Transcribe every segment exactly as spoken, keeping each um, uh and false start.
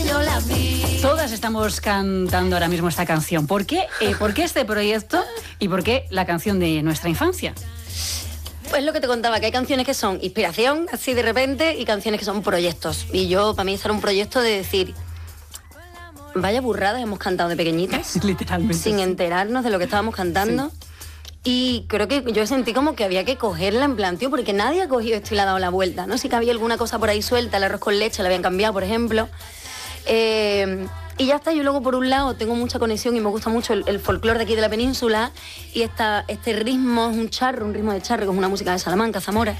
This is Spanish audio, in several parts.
que yo la vi. Todas estamos cantando ahora mismo esta canción. ¿Por qué? Eh, ¿Por qué este proyecto y por qué la canción de nuestra infancia? Pues lo que te contaba, que hay canciones que son inspiración, así de repente, y canciones que son proyectos. Y yo, para mí, este era un proyecto de decir, vaya burradas hemos cantado de pequeñitas. Literalmente. Sin sí. enterarnos de lo que estábamos cantando. Sí. Y creo que yo sentí como que había que cogerla en plan, tío, porque nadie ha cogido esto y le ha dado la vuelta, ¿no? Sí que había alguna cosa por ahí suelta, el arroz con leche la habían cambiado, por ejemplo. Eh, y ya está, yo luego por un lado tengo mucha conexión y me gusta mucho el, el folclore de aquí de la península, y esta, este ritmo es un charro, un ritmo de charro, que es una música de Salamanca, Zamora.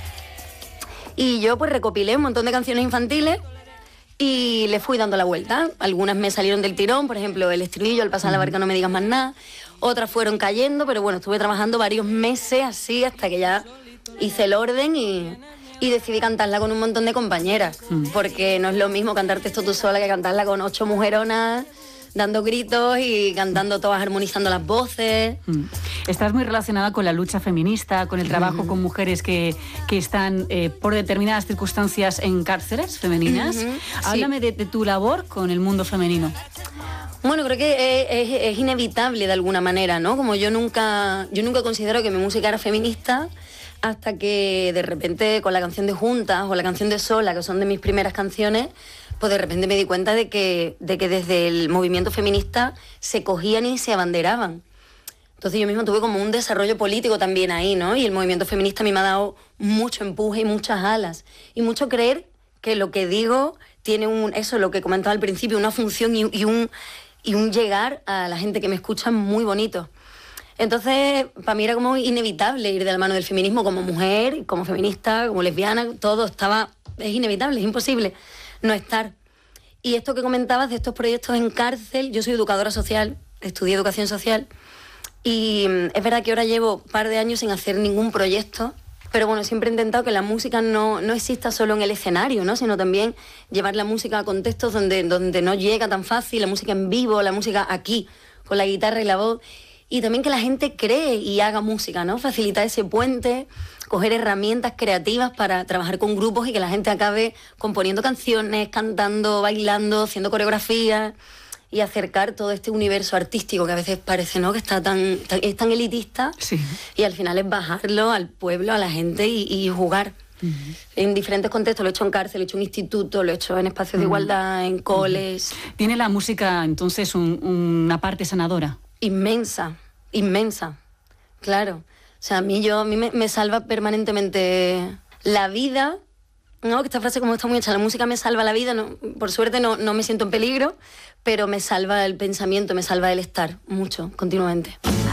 Y yo pues recopilé un montón de canciones infantiles y le fui dando la vuelta. Algunas me salieron del tirón, por ejemplo, el estribillo, el pasar la barca no me digas más nada. Otras fueron cayendo, pero bueno, estuve trabajando varios meses así hasta que ya hice el orden y, y decidí cantarla con un montón de compañeras. Mm. Porque no es lo mismo cantarte esto tú sola que cantarla con ocho mujeronas, dando gritos y cantando todas, armonizando las voces. Mm. Estás muy relacionada con la lucha feminista, con el trabajo mm. con mujeres que, que están eh, por determinadas circunstancias en cárceles femeninas. Mm-hmm. Háblame sí. de, de tu labor con el mundo femenino. Bueno, creo que es, es, es inevitable de alguna manera, ¿no? Como yo nunca, yo nunca considero que mi música era feminista hasta que de repente con la canción de Juntas o la canción de Sola, que son de mis primeras canciones, pues de repente me di cuenta de que, de que desde el movimiento feminista se cogían y se abanderaban. Entonces yo mismo tuve como un desarrollo político también ahí, ¿no? Y el movimiento feminista a mí me ha dado mucho empuje y muchas alas. Y mucho creer que lo que digo tiene un, eso, lo que comentaba al principio, una función y, y un... y un llegar a la gente que me escucha muy bonito. Entonces, para mí era como inevitable ir de la mano del feminismo como mujer, como feminista, como lesbiana, todo estaba... Es inevitable, es imposible no estar. Y esto que comentabas de estos proyectos en cárcel, yo soy educadora social, estudié educación social, y es verdad que ahora llevo un par de años sin hacer ningún proyecto, pero bueno, siempre he intentado que la música no, no exista solo en el escenario, ¿no? Sino también llevar la música a contextos donde, donde no llega tan fácil, la música en vivo, la música aquí, con la guitarra y la voz. Y también que la gente cree y haga música, ¿no? Facilitar ese puente, coger herramientas creativas para trabajar con grupos y que la gente acabe componiendo canciones, cantando, bailando, haciendo coreografías, y acercar todo este universo artístico que a veces parece, ¿no?, que está tan, tan, es tan elitista, sí. Y al final es bajarlo al pueblo, a la gente y, y jugar. Uh-huh. En diferentes contextos, lo he hecho en cárcel, lo he hecho en instituto, lo he hecho en espacios uh-huh. de igualdad, en coles. Uh-huh. ¿Tiene la música entonces un, una parte sanadora? Inmensa, inmensa, claro. O sea, a mí, yo, a mí me, me salva permanentemente la vida. No, que esta frase como está muy hecha, la música me salva la vida, no, por suerte no, no me siento en peligro, pero me salva el pensamiento, me salva el estar, mucho, continuamente.